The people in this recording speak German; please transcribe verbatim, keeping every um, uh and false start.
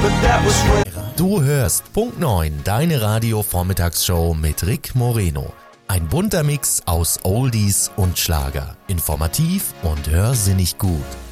but that was when. Du hörst Punkt neun, deine Radio-Vormittagsshow mit Rick Moreno. Ein bunter Mix aus Oldies und Schlager. Informativ und hörsinnig gut.